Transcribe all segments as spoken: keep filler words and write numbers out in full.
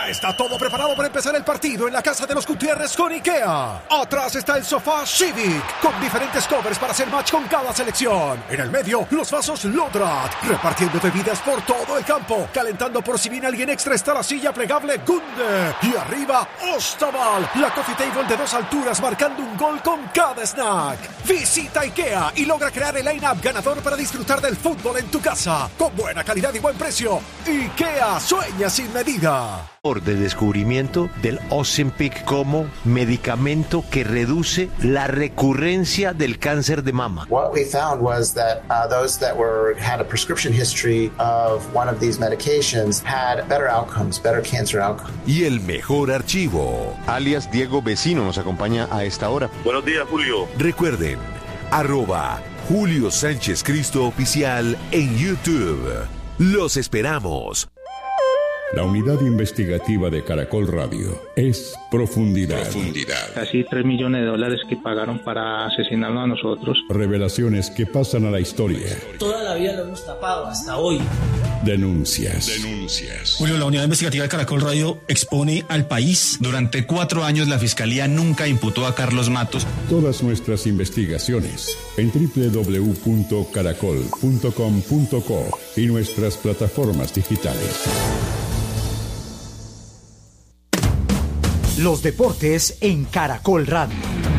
Ya está todo preparado para empezar el partido en la casa de los Gutiérrez con IKEA. Atrás está el sofá Civic, con diferentes covers para hacer match con cada selección. En el medio, los vasos Lodrat, repartiendo bebidas por todo el campo. Calentando por si viene alguien extra está la silla plegable Gunde. Y arriba, Ostaval, la coffee table de dos alturas marcando un gol con cada snack. Visita IKEA y logra crear el line-up ganador para disfrutar del fútbol en tu casa. Con buena calidad y buen precio. IKEA, sueña sin medida. De descubrimiento del Ozempic como medicamento que reduce la recurrencia del cáncer de mama. What we found was that uh, those that were had a prescription history of one of these medications had better outcomes, better cancer outcomes. Y el mejor archivo, alias Diego Vecino, nos acompaña a esta hora. Buenos días, Julio. Recuerden, arroba Julio Sánchez Cristo Oficial en YouTube. Los esperamos. La unidad investigativa de Caracol Radio es Profundidad. Profundidad. Casi tres millones de dólares que pagaron para asesinarnos a nosotros. Revelaciones que pasan a la historia. Toda la vida lo hemos tapado hasta hoy. Denuncias. Denuncias. Julio, la unidad investigativa de Caracol Radio expone al país. Durante cuatro años la Fiscalía nunca imputó a Carlos Matos. Todas nuestras investigaciones en doble u doble u doble u punto caracol punto com punto co y nuestras plataformas digitales. Los deportes en Caracol Radio.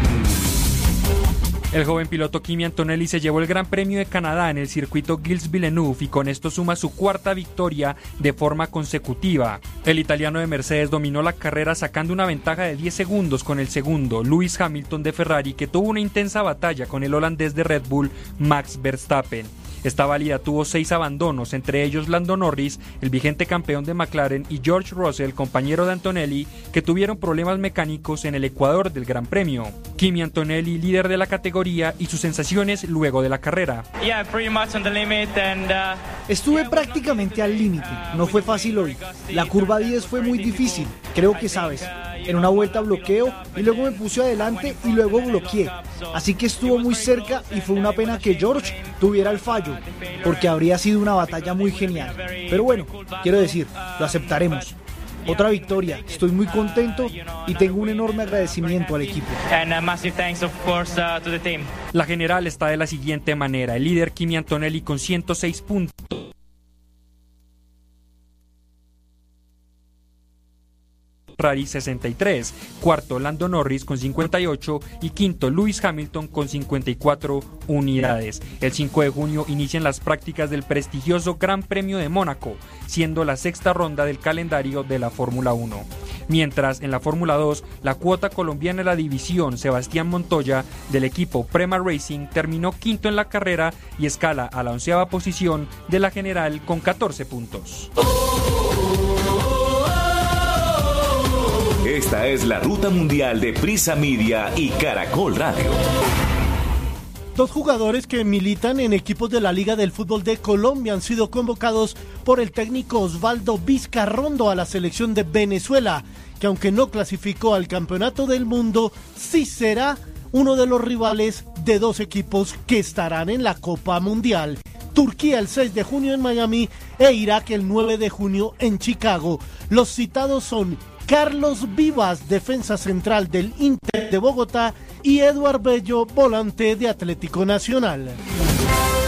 El joven piloto Kimi Antonelli se llevó el Gran Premio de Canadá en el circuito Gilles Villeneuve y con esto suma su cuarta victoria de forma consecutiva. El italiano de Mercedes dominó la carrera sacando una ventaja de diez segundos con el segundo, Lewis Hamilton de Ferrari, que tuvo una intensa batalla con el holandés de Red Bull, Max Verstappen. Esta válida tuvo seis abandonos, entre ellos Lando Norris, el vigente campeón de McLaren, y George Russell, compañero de Antonelli, que tuvieron problemas mecánicos en el Ecuador del Gran Premio. Kimi Antonelli, líder de la categoría, y sus sensaciones luego de la carrera. Estuve prácticamente al límite, no fue fácil hoy. La curva diez fue muy difícil, creo que sabes. En una vuelta bloqueo y luego me puse adelante y luego bloqueé. Así que estuvo muy cerca y fue una pena que George tuviera el fallo, porque habría sido una batalla muy genial. Pero bueno, quiero decir, lo aceptaremos. Otra victoria, estoy muy contento y tengo un enorme agradecimiento al equipo. La general está de la siguiente manera: el líder Kimi Antonelli con ciento seis puntos. Ferrari sesenta y tres, cuarto Lando Norris con cincuenta y ocho y quinto Lewis Hamilton con cincuenta y cuatro unidades. El cinco de junio inician las prácticas del prestigioso Gran Premio de Mónaco, siendo la sexta ronda del calendario de la Fórmula uno. Mientras en la Fórmula dos, la cuota colombiana de la división, Sebastián Montoya, del equipo Prema Racing, terminó quinto en la carrera y escala a la onceava posición de la general con catorce puntos. Esta es la ruta mundial de Prisa Media y Caracol Radio. Dos jugadores que militan en equipos de la Liga del Fútbol de Colombia han sido convocados por el técnico Osvaldo Vizcarrondo a la selección de Venezuela, que aunque no clasificó al Campeonato del Mundo, sí será uno de los rivales de dos equipos que estarán en la Copa Mundial. Turquía el seis de junio en Miami e Irak el nueve de junio en Chicago. Los citados son Carlos Vivas, defensa central del Inter de Bogotá, y Eduard Bello, volante de Atlético Nacional.